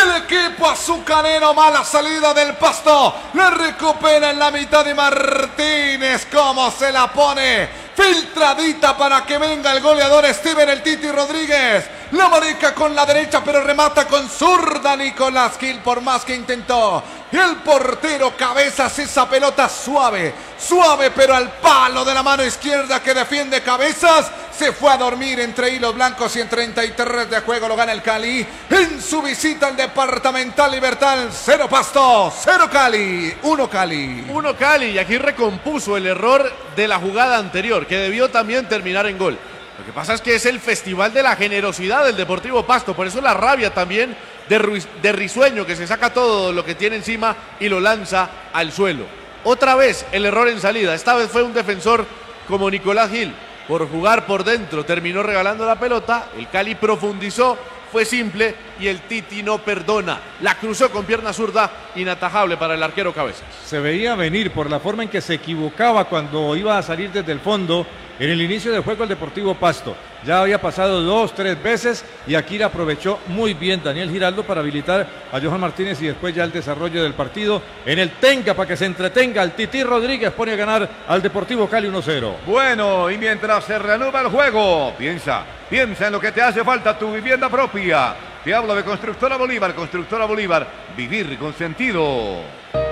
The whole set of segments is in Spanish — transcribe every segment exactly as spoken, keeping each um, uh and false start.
El equipo azucarero, mala salida del Pasto. La recupera en la mitad de Martínez. ¿Cómo se la pone? Filtradita para que venga el goleador Steven el Titi Rodríguez. La marica con la derecha, pero remata con zurda Nicolás Gil por más que intentó. Y el portero Cabezas, esa pelota suave, suave, pero al palo de la mano izquierda que defiende Cabezas. Se fue a dormir entre hilos blancos y en treinta y tres de juego lo gana el Cali. En su visita al Departamental Libertad, cero Pasto, cero Cali, uno Cali. uno Cali, y aquí recompuso el error de la jugada anterior, que debió también terminar en gol. Lo que pasa es que es el festival de la generosidad del Deportivo Pasto, por eso la rabia también de, Ruiz, de Risueño, que se saca todo lo que tiene encima y lo lanza al suelo. Otra vez el error en salida, esta vez fue un defensor como Nicolás Gil. Por jugar por dentro, terminó regalando la pelota, el Cali profundizó, fue simple y el Titi no perdona. La cruzó con pierna zurda, inatajable para el arquero Cabezas. Se veía venir por la forma en que se equivocaba cuando iba a salir desde el fondo en el inicio del juego el Deportivo Pasto. Ya había pasado dos, tres veces y aquí la aprovechó muy bien Daniel Giraldo para habilitar a Johan Martínez y después ya el desarrollo del partido en el Tenga para que se entretenga. El Titi Rodríguez pone a ganar al Deportivo Cali uno cero. Bueno, y mientras se reanuda el juego, piensa, piensa en lo que te hace falta, tu vivienda propia. Te hablo de Constructora Bolívar, Constructora Bolívar, vivir con sentido.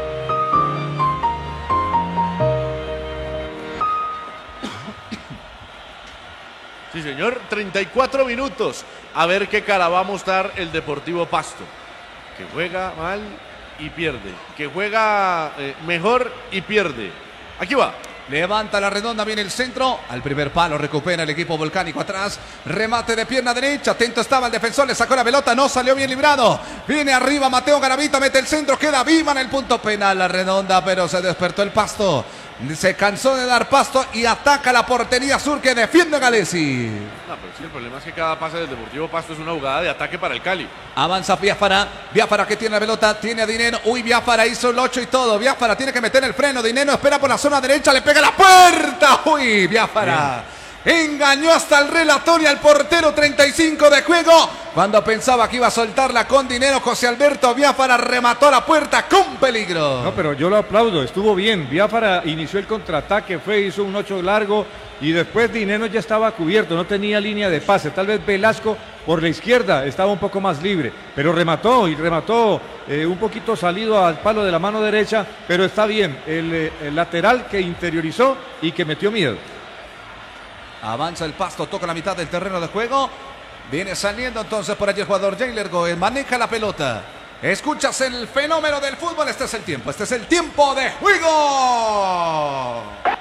Sí, señor, treinta y cuatro minutos. A ver qué cara va a mostrar el Deportivo Pasto. Que juega mal y pierde. Que juega eh, mejor y pierde. Aquí va. Levanta la redonda, viene el centro. Al primer palo recupera el equipo volcánico atrás. Remate de pierna derecha. Atento estaba el defensor. Le sacó la pelota. No salió bien librado. Viene arriba Mateo Garavito. Mete el centro. Queda viva en el punto penal. La redonda, pero se despertó el Pasto. Se cansó de dar pasto y ataca la portería sur que defiende Galesi. No, pero sí, el problema es que cada pase del Deportivo Pasto es una jugada de ataque para el Cali. Avanza Biafara, Biafara que tiene la pelota, tiene a Dineno. Uy, Biafara hizo el ocho y todo. Biafara tiene que meter el freno. Dineno espera por la zona derecha, le pega la puerta. Uy, Biafara. Bien. Engañó hasta el relator y al portero. Treinta y cinco de juego. Cuando pensaba que iba a soltarla con dinero, José Alberto Biafara remató la puerta con peligro. No, pero yo lo aplaudo, estuvo bien. Biafara inició el contraataque, fue, hizo un ocho largo y después Dineno ya estaba cubierto, no tenía línea de pase. Tal vez Velasco por la izquierda estaba un poco más libre, pero remató y remató eh, un poquito salido al palo de la mano derecha, pero está bien. El, el lateral que interiorizó y que metió miedo. Avanza el Pasto, toca la mitad del terreno de juego. Viene saliendo entonces por allí el jugador Jailer Goel. Maneja la pelota. Escuchas el fenómeno del fútbol. Este es el tiempo. Este es el tiempo de juego.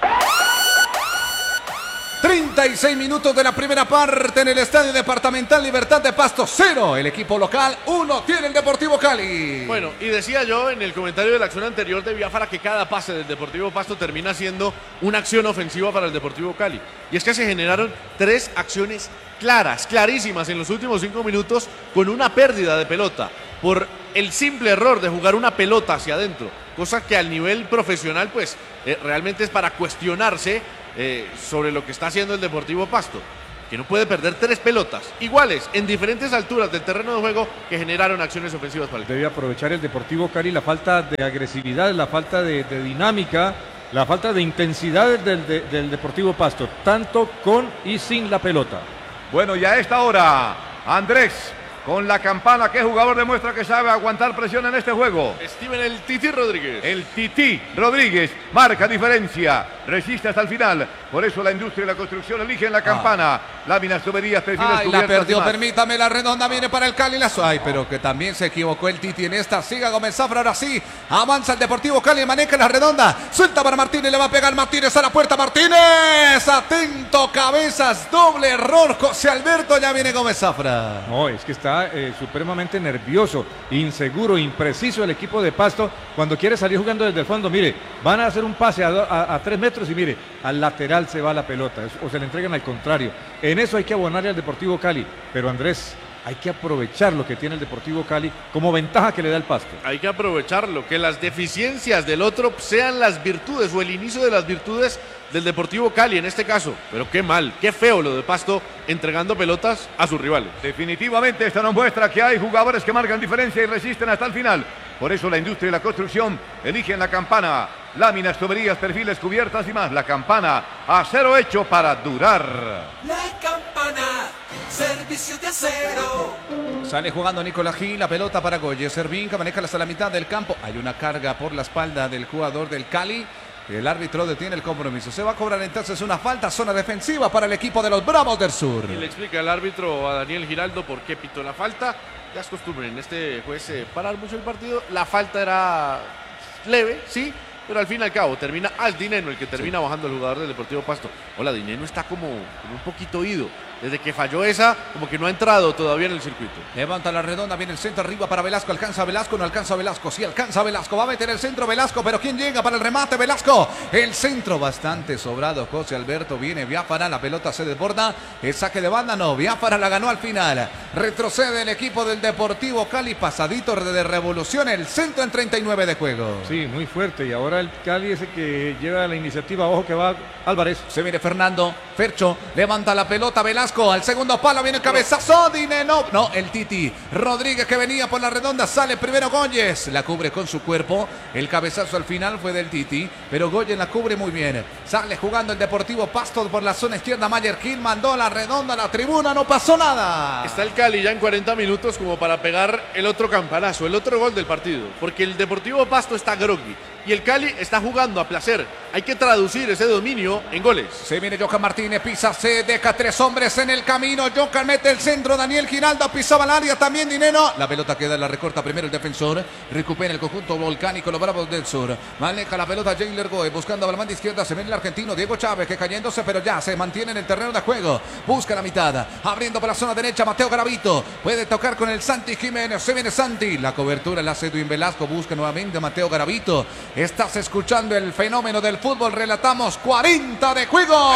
treinta y seis minutos de la primera parte en el Estadio Departamental Libertad de Pasto. Cero. El equipo local. Uno tiene el Deportivo Cali. Bueno, y decía yo en el comentario de la acción anterior de Biafara que cada pase del Deportivo Pasto termina siendo una acción ofensiva para el Deportivo Cali. Y es que se generaron tres acciones claras, clarísimas en los últimos cinco minutos con una pérdida de pelota por el simple error de jugar una pelota hacia adentro. Cosa que al nivel profesional pues eh, realmente es para cuestionarse eh, sobre lo que está haciendo el Deportivo Pasto, que no puede perder tres pelotas iguales en diferentes alturas del terreno de juego que generaron acciones ofensivas para el Debe aprovechar el Deportivo Cali la falta de agresividad, la falta de, de dinámica, la falta de intensidad del, de, del Deportivo Pasto, tanto con y sin la pelota. Bueno, y a esta hora, Andrés, con la campana, ¿qué jugador demuestra que sabe aguantar presión en este juego? Steven el Titi Rodríguez. El Titi Rodríguez marca diferencia, resiste hasta el final. Por eso la industria y la construcción eligen la campana. Ah. Láminas, tuberías, perfiles, Ay, la perdió, permítame, la redonda viene para el Cali. La... Ay, pero que también se equivocó el Titi en esta. Siga Gómez Zafra, ahora sí. Avanza el Deportivo Cali, maneja la redonda. Suelta para Martínez, le va a pegar Martínez a la puerta. Martínez, atento, Cabezas, doble error. José Alberto, ya viene Gómez Zafra. No, es que está Eh, supremamente nervioso, inseguro, impreciso el equipo de Pasto cuando quiere salir jugando desde el fondo. Mire, van a hacer un pase a, a, a tres metros y mire, al lateral se va la pelota o se le entregan al contrario. En eso hay que abonarle al Deportivo Cali, pero Andrés, hay que aprovechar lo que tiene el Deportivo Cali como ventaja que le da el Pasto. Hay que aprovecharlo, que las deficiencias del otro sean las virtudes o el inicio de las virtudes del Deportivo Cali en este caso. Pero qué mal, qué feo lo de Pasto entregando pelotas a sus rivales. Definitivamente esta nos muestra que hay jugadores que marcan diferencia y resisten hasta el final. Por eso la industria y la construcción eligen la Campana. Láminas, tuberías, perfiles, cubiertas y más. La Campana, acero hecho para durar. La Campana, servicio de acero. Sale jugando Nicolás Gil, la pelota para Goye. Servín, maneja hasta la mitad del campo. Hay una carga por la espalda del jugador del Cali. El árbitro detiene el compromiso. Se va a cobrar entonces una falta, zona defensiva para el equipo de los Bravos del Sur. Y le explica el árbitro a Daniel Giraldo por qué pitó la falta. Ya es costumbre en este juez eh, parar mucho el partido. La falta era leve, sí, pero al fin y al cabo termina al Dineno, el que termina sí. bajando el jugador del Deportivo Pasto. Hola, Dineno está como, como un poquito oído. Desde que falló esa, como que no ha entrado todavía en el circuito. Levanta la redonda, viene el centro arriba para Velasco. Alcanza Velasco, no alcanza Velasco. Sí alcanza Velasco, va a meter el centro Velasco, pero ¿quién llega para el remate? Velasco. El centro bastante sobrado. José Alberto viene Biafara, la pelota se desborda. El saque de banda, no. Biafara la ganó al final. Retrocede el equipo del Deportivo Cali, pasadito de revolución. El centro en treinta y nueve de juego. Sí, muy fuerte. Y ahora el Cali es el que lleva la iniciativa. Ojo que va Álvarez. Se viene Fernando. Fercho levanta la pelota. Velasco. Al segundo palo viene el cabezazo. Dineno. No, el Titi Rodríguez que venía por la redonda. Sale primero Goyes. La cubre con su cuerpo. El cabezazo al final fue del Titi. Pero Goyes la cubre muy bien. Sale jugando el Deportivo Pasto por la zona izquierda. Mayer Gil mandó la redonda a la tribuna. No pasó nada. Está el Cali ya en cuarenta minutos como para pegar el otro campanazo, el otro gol del partido. Porque el Deportivo Pasto está groggy. Y el Cali está jugando a placer. Hay que traducir ese dominio en goles. Se viene Johan Martínez, pisa, se deja tres hombres en el camino. Johan mete el centro, Daniel Giraldo pisaba el área, también Dineno. La pelota queda, la recorta primero el defensor. Recupera el conjunto volcánico, los Bravos del Sur. Maneja la pelota Jailer Goe, buscando a la banda izquierda. Se viene el argentino Diego Chávez, que cayéndose, pero ya se mantiene en el terreno de juego. Busca la mitad, abriendo por la zona derecha Mateo Garavito. Puede tocar con el Santi Jiménez. Se viene Santi, la cobertura la hace Edwin Velasco. Busca nuevamente a Mateo Garavito. Estás escuchando el fenómeno del fútbol. Relatamos cuarenta de juego.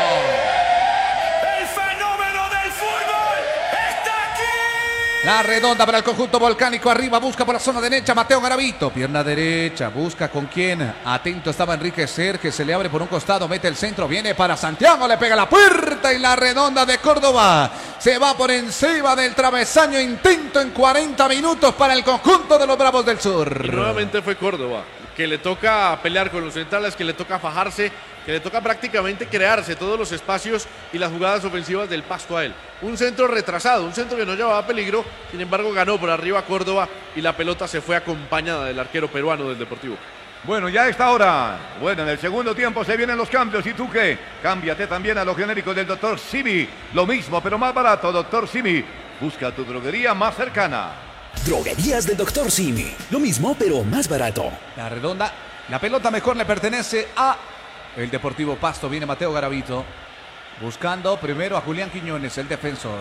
El fenómeno del fútbol está aquí. La redonda para el conjunto volcánico. Arriba busca por la zona derecha Mateo Garavito. Pierna derecha. Busca con quién. Atento estaba Enrique Serge. Se le abre por un costado. Mete el centro. Viene para Santiago. Le pega la puerta. Y la redonda de Córdoba se va por encima del travesaño. Intento en cuarenta minutos para el conjunto de los Bravos del Sur. Y nuevamente fue Córdoba, que le toca pelear con los centrales, que le toca fajarse, que le toca prácticamente crearse todos los espacios y las jugadas ofensivas del Pasto a él. Un centro retrasado, un centro que no llevaba peligro, sin embargo ganó por arriba Córdoba y la pelota se fue acompañada del arquero peruano del Deportivo. Bueno, ya a esta hora. Bueno, en el segundo tiempo se vienen los cambios. ¿Y tú qué? Cámbiate también a los genéricos del doctor Simi. Lo mismo, pero más barato, doctor Simi. Busca tu droguería más cercana. Droguerías del doctor Simi. Lo mismo, pero más barato. La redonda, la pelota mejor le pertenece a el Deportivo Pasto. Viene Mateo Garavito buscando primero a Julián Quiñones, el defensor,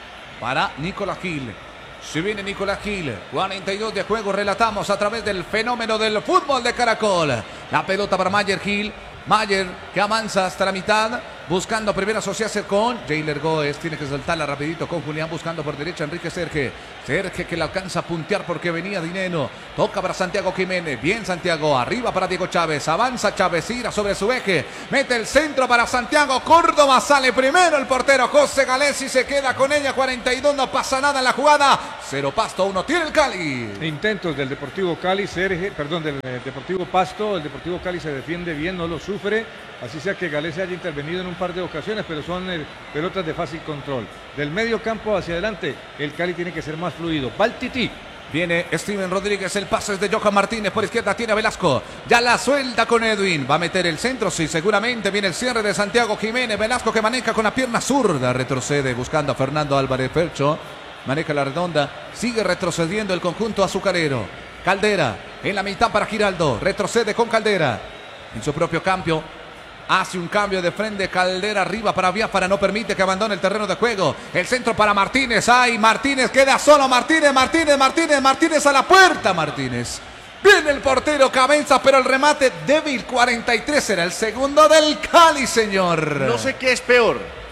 para Nicolás Gil. Se viene Nicolás Gil, cuarenta y dos de juego. Relatamos a través del fenómeno del fútbol de Caracol. La pelota para Mayer Gil. Mayer que avanza hasta la mitad, buscando primero asociarse con Jailer Goes. Tiene que saltarla rapidito con Julián, buscando por derecha Enrique Serge. Serge que le alcanza a puntear porque venía Dineno. Toca para Santiago Jiménez. Bien Santiago, arriba para Diego Chávez. Avanza Chávez, gira sobre su eje. Mete el centro para Santiago Córdoba. Sale primero el portero José Galesi, se queda con ella. cuarenta y dos, no pasa nada en la jugada. Cero Pasto, uno tiene el Cali. Intentos del Deportivo Cali, Serge, perdón, del eh, Deportivo Pasto. El Deportivo Cali se defiende bien, no lo sufre. Así sea que Galesi haya intervenido en un par de ocasiones, pero son eh, pelotas de fácil control. Del medio campo hacia adelante, el Cali tiene que ser más fluido. Va el Tití. Viene Steven Rodríguez, el pase es de Johan Martínez, por izquierda tiene a Velasco, ya la suelta con Edwin, va a meter el centro, sí, seguramente viene el cierre de Santiago Jiménez. Velasco que maneja con la pierna zurda, retrocede buscando a Fernando Álvarez Fercho, maneja la redonda, sigue retrocediendo el conjunto azucarero. Caldera en la mitad para Giraldo, retrocede con Caldera en su propio campo. Hace un cambio de frente, Caldera arriba para Biafara, no permite que abandone el terreno de juego. El centro para Martínez, ay, Martínez queda solo, Martínez, Martínez, Martínez, Martínez a la puerta, Martínez. Viene el portero Cabeza, pero el remate débil, cuarenta y tres, era el segundo del Cali, señor. No sé qué es peor,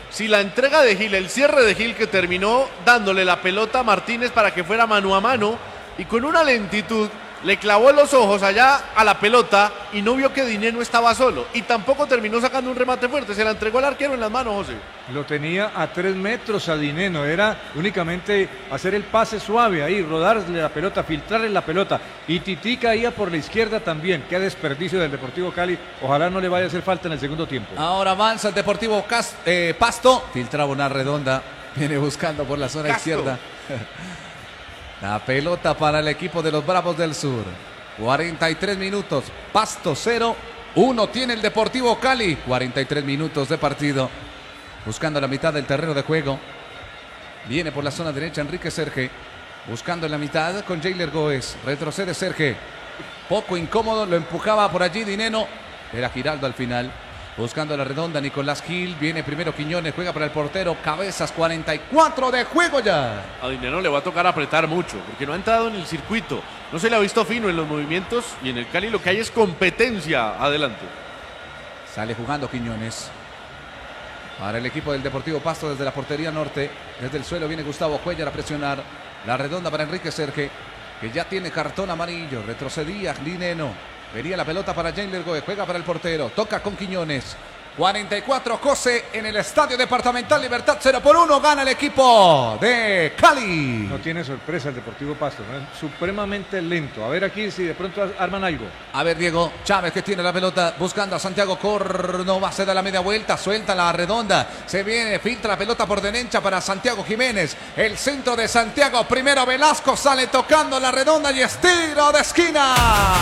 Si la entrega de Gil, el cierre de Gil que terminó dándole la pelota a Martínez para que fuera mano a mano y con una lentitud le clavó los ojos allá a la pelota y no vio que Dineno estaba solo y tampoco terminó sacando un remate fuerte, se la entregó al arquero en las manos, José. Lo tenía a tres metros a Dineno, era únicamente hacer el pase suave ahí, rodarle la pelota, filtrarle la pelota y Tití caía por la izquierda también. Qué desperdicio del Deportivo Cali, ojalá no le vaya a hacer falta en el segundo tiempo. Ahora avanza el Deportivo Cas- eh, Pasto, filtraba una redonda, viene buscando por la zona Castro. izquierda. La pelota para el equipo de los Bravos del Sur. cuarenta y tres minutos. Pasto cero. uno tiene el Deportivo Cali. cuarenta y tres minutos de partido. Buscando la mitad del terreno de juego. Viene por la zona derecha Enrique Serge. Buscando en la mitad con Jailer Goes. Retrocede Serge. Poco incómodo. Lo empujaba por allí Dineno. Era Giraldo al final. Buscando la redonda Nicolás Gil. Viene primero Quiñones. Juega para el portero. Cabezas. cuarenta y cuatro de juego ya. A Dinero le va a tocar apretar mucho porque no ha entrado en el circuito. No se le ha visto fino en los movimientos y en el Cali lo que hay es competencia adelante. Sale jugando Quiñones. Para el equipo del Deportivo Pasto desde la portería norte. Desde el suelo viene Gustavo Cuellar a presionar. La redonda para Enrique Serge, que ya tiene cartón amarillo. Retrocedía Dineno. Venía la pelota para Jailer Goe. Juega para el portero. Toca con Quiñones. cuarenta y cuatro José en el Estadio Departamental Libertad. cero por uno. Gana el equipo de Cali. No tiene sorpresa el Deportivo Pasto, ¿no? Es supremamente lento. A ver aquí si de pronto arman algo. A ver, Diego Chávez que tiene la pelota buscando a Santiago Córdoba, se da la media vuelta, suelta la redonda, se viene, filtra la pelota por derecha para Santiago Jiménez, el centro de Santiago, primero Velasco, sale tocando la redonda y estiro de esquina.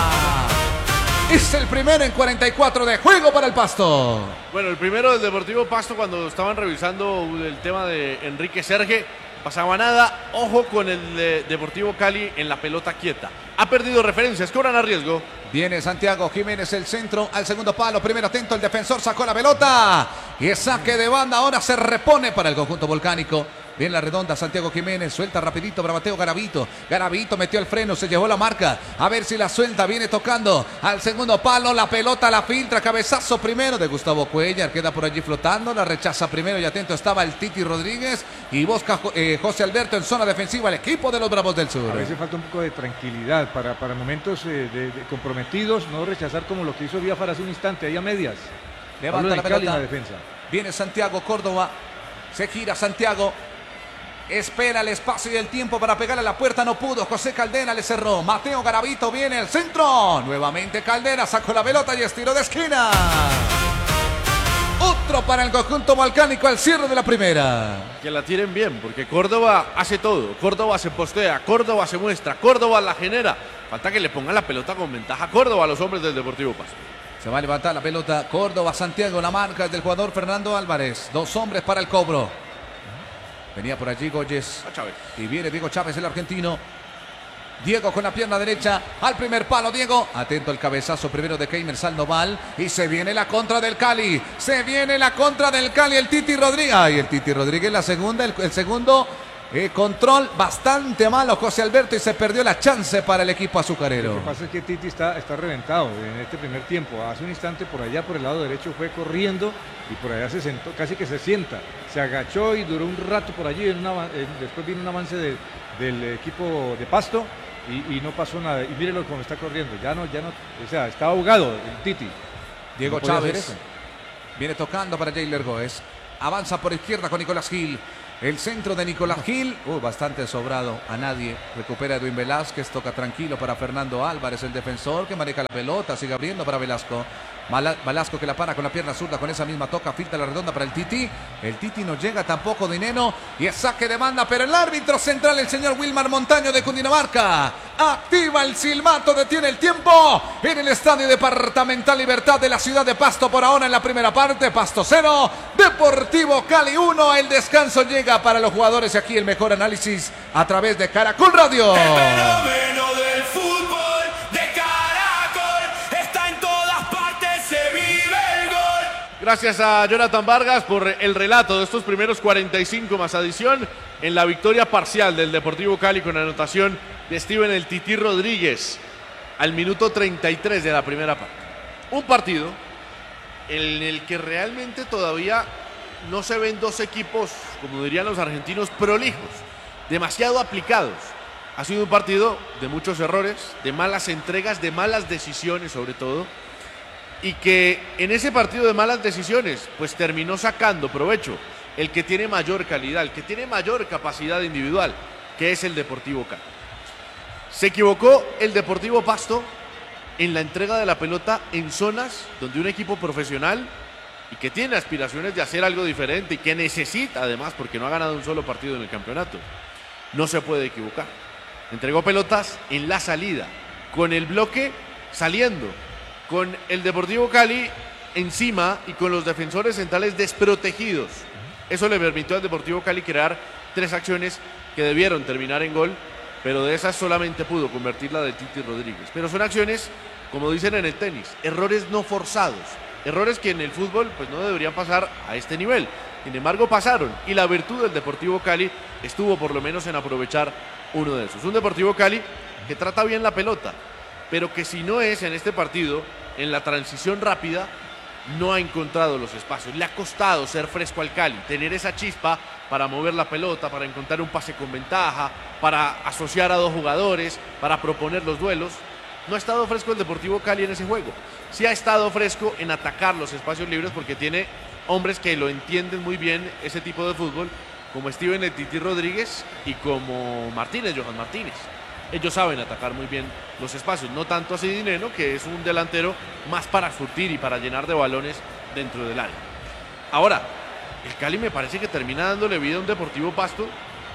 Es el primero en cuarenta y cuatro de juego para el Pasto. Bueno, el primero del Deportivo Pasto cuando estaban revisando el tema de Enrique Serge, pasaba nada. Ojo con el eh, Deportivo Cali en la pelota quieta. Ha perdido referencias, cobran a riesgo. Viene Santiago Jiménez, el centro al segundo palo. Primero atento, el defensor sacó la pelota. Y es saque de banda, ahora se repone para el conjunto volcánico. Viene la redonda, Santiago Jiménez, suelta rapidito para Mateo Garavito. Garavito metió el freno, se llevó la marca. A ver si la suelta, viene tocando al segundo palo. La pelota la filtra, cabezazo primero de Gustavo Cuellar. Queda por allí flotando, la rechaza primero y atento estaba el Titi Rodríguez. Y busca eh, José Alberto en zona defensiva, el equipo de los Bravos del Sur. A veces falta un poco de tranquilidad para, para momentos eh, de, de comprometidos, no rechazar como lo que hizo Biafara hace un instante, ahí a medias. Levanta la pelota. En la defensa. Viene Santiago Córdoba, se gira Santiago. Espera el espacio y el tiempo para pegar a la puerta, no pudo. José Caldera le cerró. Mateo Garavito viene el centro. Nuevamente Caldera sacó la pelota y estiró de esquina. Otro para el conjunto volcánico al cierre de la primera. Que la tiren bien, porque Córdoba hace todo. Córdoba se postea, Córdoba se muestra, Córdoba la genera. Falta que le pongan la pelota con ventaja a Córdoba a los hombres del Deportivo Pasto. Se va a levantar la pelota. Córdoba, Santiago, la marca es del jugador Fernando Álvarez. Dos hombres para el cobro. Venía por allí Goyes. A Chávez. Y viene Diego Chávez, el argentino. Diego con la pierna derecha al primer palo. Diego, atento al cabezazo primero de Keimer Sandoval. Y se viene la contra del Cali. Se viene la contra del Cali. El Titi Rodríguez. Ay, el Titi Rodríguez la segunda. El, el segundo eh, control bastante malo José Alberto. Y se perdió la chance para el equipo azucarero. Lo que pasa es que Titi está, está reventado en este primer tiempo. Hace un instante por allá, por el lado derecho, fue corriendo y por allá se sentó, casi que se sienta. Se agachó y duró un rato por allí. En una, en, después vino un avance de, del equipo de Pasto y, y no pasó nada. Y mírenlo cómo está corriendo. Ya no, ya no, o sea, está ahogado el Titi. Diego No podía hacer Chávez eso. viene tocando para Jailer Goes. Avanza por izquierda con Nicolás Gil. El centro de Nicolás Gil, uh, bastante sobrado a nadie. Recupera Edwin Velázquez, toca tranquilo para Fernando Álvarez, el defensor que maneja la pelota, sigue abriendo para Velasco. Mala, Velasco que la para con la pierna zurda, con esa misma toca, filtra la redonda para el Titi. El Titi no llega tampoco Dineno y es saque de banda, pero el árbitro central, el señor Wilmar Montaño de Cundinamarca, activa el silbato, detiene el tiempo en el Estadio Departamental Libertad de la ciudad de Pasto. Por ahora en la primera parte, Pasto cero, Deportivo Cali uno. El descanso llega para los jugadores y aquí el mejor análisis a través de Caracol Radio. El fenómeno del fútbol de Caracol está en todas partes, se vive el gol. Gracias a Jonathan Vargas por el relato de estos primeros cuarenta y cinco más adición en la victoria parcial del Deportivo Cali con anotación de Steven el Tití Rodríguez al minuto treinta y tres de la primera parte. Un partido en el que realmente todavía no se ven dos equipos, como dirían los argentinos, prolijos, demasiado aplicados. Ha sido un partido de muchos errores, de malas entregas, de malas decisiones sobre todo, y que en ese partido de malas decisiones pues terminó sacando provecho el que tiene mayor calidad, el que tiene mayor capacidad individual, que es el Deportivo Cali. Se equivocó el Deportivo Pasto en la entrega de la pelota en zonas donde un equipo profesional y que tiene aspiraciones de hacer algo diferente y que necesita además, porque no ha ganado un solo partido en el campeonato, no se puede equivocar. Entregó pelotas en la salida, con el bloque saliendo, con el Deportivo Cali encima y con los defensores centrales desprotegidos. Eso le permitió al Deportivo Cali crear tres acciones que debieron terminar en gol, pero de esas solamente pudo convertirla de Titi Rodríguez. Pero son acciones, como dicen en el tenis, errores no forzados, errores que en el fútbol pues no deberían pasar a este nivel. Sin embargo pasaron, y la virtud del Deportivo Cali estuvo por lo menos en aprovechar uno de esos. Un Deportivo Cali que trata bien la pelota, pero que si no es en este partido, en la transición rápida, no ha encontrado los espacios. Le ha costado ser fresco al Cali, tener esa chispa para mover la pelota, para encontrar un pase con ventaja, para asociar a dos jugadores, para proponer los duelos. No ha estado fresco el Deportivo Cali en ese juego. Sí ha estado fresco en atacar los espacios libres porque tiene hombres que lo entienden muy bien ese tipo de fútbol, como Steven El Titi Rodríguez y como Martínez, Johan Martínez. Ellos saben atacar muy bien los espacios, no tanto así Dineno, que es un delantero más para surtir y para llenar de balones dentro del área. Ahora, el Cali me parece que termina dándole vida a un Deportivo Pasto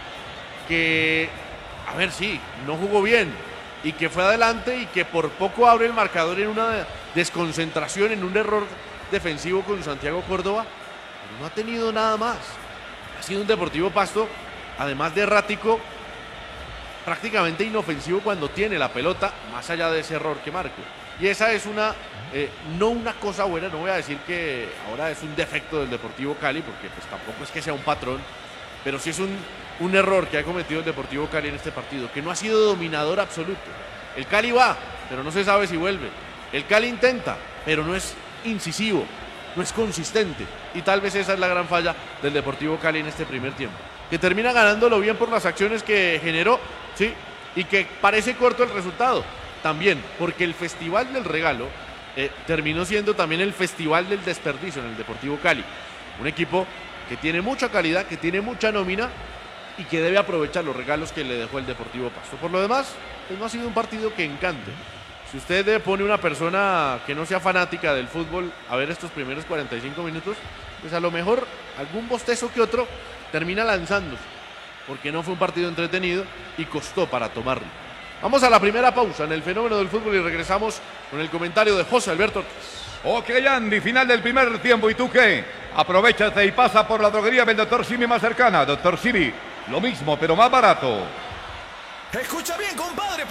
que, a ver, sí, no jugó bien y que fue adelante y que por poco abre el marcador en una desconcentración, en un error defensivo con Santiago Córdoba, pero no ha tenido nada más. Ha sido un Deportivo Pasto, además de errático, prácticamente inofensivo cuando tiene la pelota, más allá de ese error que marcó. Y esa es una, eh, no una cosa buena, no voy a decir que ahora es un defecto del Deportivo Cali, porque pues tampoco es que sea un patrón, pero sí es un, un error que ha cometido el Deportivo Cali en este partido, que no ha sido dominador absoluto. El Cali va, pero no se sabe si vuelve. El Cali intenta, pero no es incisivo, no es consistente. Y tal vez esa es la gran falla del Deportivo Cali en este primer tiempo, que termina ganándolo bien por las acciones que generó, sí, y que parece corto el resultado, también, porque el Festival del Regalo eh, terminó siendo también el Festival del Desperdicio en el Deportivo Cali. Un equipo que tiene mucha calidad, que tiene mucha nómina y que debe aprovechar los regalos que le dejó el Deportivo Pasto. Por lo demás, pues no ha sido un partido que encante. Si usted pone una persona que no sea fanática del fútbol a ver estos primeros cuarenta y cinco minutos, pues a lo mejor algún bostezo que otro termina lanzándose, porque no fue un partido entretenido y costó para tomarlo. Vamos a la primera pausa en el fenómeno del fútbol y regresamos con el comentario de José Alberto Ortiz. Ok, Andy, final del primer tiempo. ¿Y tú qué? Aprovechate y pasa por la droguería del doctor Simi más cercana. doctor Simi, lo mismo, pero más barato. Escucha bien, compadre.